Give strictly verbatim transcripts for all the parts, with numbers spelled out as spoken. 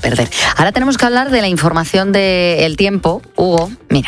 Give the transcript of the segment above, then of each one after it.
perder. Ahora tenemos que hablar de la información del tiempo. Hugo, mira,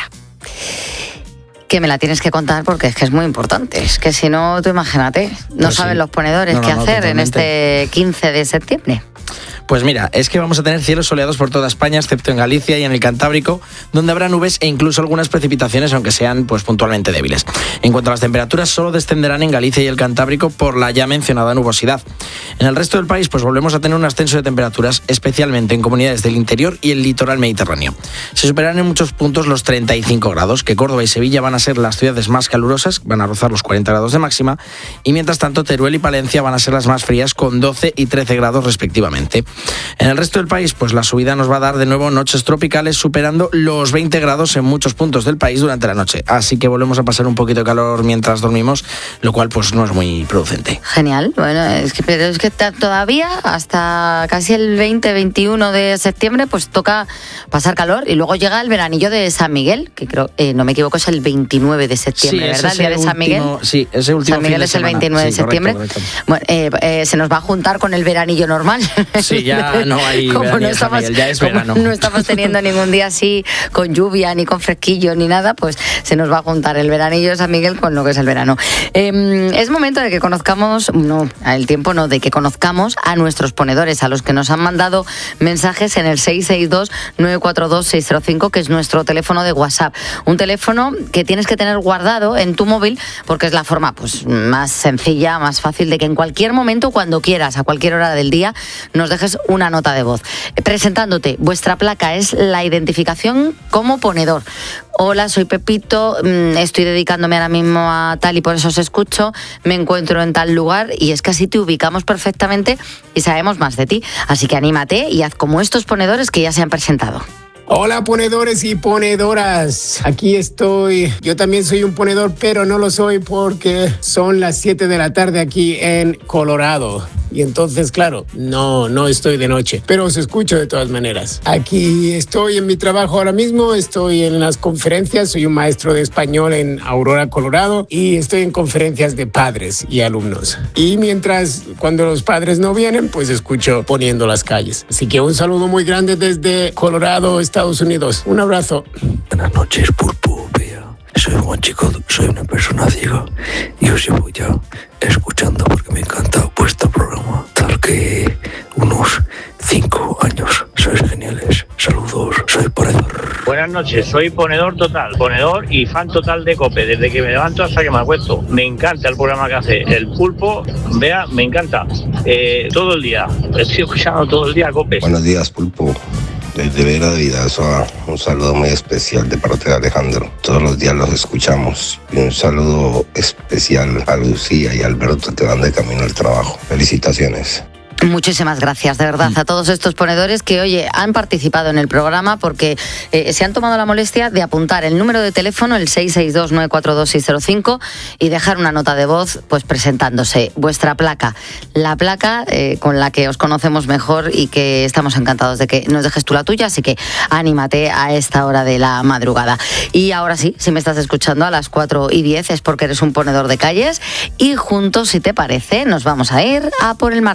que me la tienes que contar porque es que es muy importante. Es que si no, tú imagínate, no pues saben sí. los ponedores no, no, qué no, hacer totalmente. en este quince de septiembre. Pues mira, es que vamos a tener cielos soleados por toda España, excepto en Galicia y en el Cantábrico, donde habrá nubes e incluso algunas precipitaciones, aunque sean pues puntualmente débiles. En cuanto a las temperaturas, solo descenderán en Galicia y el Cantábrico por la ya mencionada nubosidad. En el resto del país, pues volvemos a tener un ascenso de temperaturas, especialmente en comunidades del interior y el litoral mediterráneo. Se superarán en muchos puntos los treinta y cinco grados, que Córdoba y Sevilla van a ser las ciudades más calurosas, van a rozar los cuarenta grados de máxima, y mientras tanto Teruel y Palencia van a ser las más frías, con doce y trece grados respectivamente. En el resto del país, pues la subida nos va a dar de nuevo noches tropicales superando los veinte grados en muchos puntos del país durante la noche. Así que volvemos a pasar un poquito de calor mientras dormimos, lo cual pues no es muy producente. Genial, bueno, es que, pero es que todavía hasta casi el veinte veintiuno de septiembre pues toca pasar calor y luego llega el veranillo de San Miguel, que creo, eh, no me equivoco, es el veintinueve de septiembre, sí, ¿verdad? El día de San Miguel. Último, sí, ese último San Miguel fin de es el semana. veintinueve Sí, de septiembre. Correcto, correcto. Bueno, eh, eh, se nos va a juntar con el veranillo normal. Sí, ya no hay como veranillo no de San estamos, Miguel, ya es como verano. no estamos teniendo ningún día así con lluvia, ni con fresquillo, ni nada, pues se nos va a juntar el veranillo de San Miguel con lo que es el verano. Eh, es momento de que conozcamos, no, el tiempo no, de que conozcamos a nuestros ponedores, a los que nos han mandado mensajes en el seis seis dos nueve cuatro dos seis cero cinco, que es nuestro teléfono de WhatsApp. Un teléfono que tienes que tener guardado en tu móvil porque es la forma pues más sencilla, más fácil de que en cualquier momento, cuando quieras, a cualquier hora del día, nos dejes una nota de voz. Presentándote, vuestra placa es la identificación como ponedor. Hola, soy Pepito, estoy dedicándome ahora mismo a tal y por eso os escucho, me encuentro en tal lugar, y es que así te ubicamos perfectamente y sabemos más de ti. Así que anímate y haz como estos ponedores que ya se han presentado. Hola ponedores y ponedoras, aquí estoy. Yo también soy un ponedor, pero no lo soy porque son las siete de la tarde aquí en Colorado. Y entonces, claro, no, no estoy de noche, pero os escucho de todas maneras. Aquí estoy en mi trabajo ahora mismo, estoy en las conferencias, soy un maestro de español en Aurora, Colorado, y estoy en conferencias de padres y alumnos. Y mientras, cuando los padres no vienen, pues escucho Poniendo las Calles. Así que un saludo muy grande desde Colorado, Estados Unidos. Un abrazo. Buenas noches, Pulpo, Bea. Soy Juan Chico, soy una persona ciega y os llevo ya escuchando porque me encanta vuestro programa. Tal que unos cinco años. Sois geniales. Saludos, soy ponedor. Buenas noches, soy ponedor total, ponedor y fan total de COPE, desde que me levanto hasta que me acuesto. Me encanta el programa que hace el Pulpo, Bea, me encanta. Eh, todo el día, estoy escuchando todo el día COPE. Buenos días, Pulpo. Desde Vera de Vidasoa, un saludo muy especial de parte de Alejandro. Todos los días los escuchamos. Y un saludo especial a Lucía y a Alberto que van de camino al trabajo. Felicitaciones. Muchísimas gracias, de verdad, a todos estos ponedores que, oye, han participado en el programa porque eh, se han tomado la molestia de apuntar el número de teléfono, el seis seis dos nueve cuatro dos seis cero cinco, y dejar una nota de voz pues presentándose. Vuestra placa, la placa eh, con la que os conocemos mejor y que estamos encantados de que nos dejes tú la tuya, así que anímate a esta hora de la madrugada. Y ahora sí, si me estás escuchando a las cuatro y diez es porque eres un ponedor de calles, y juntos, si te parece, nos vamos a ir a por el martes.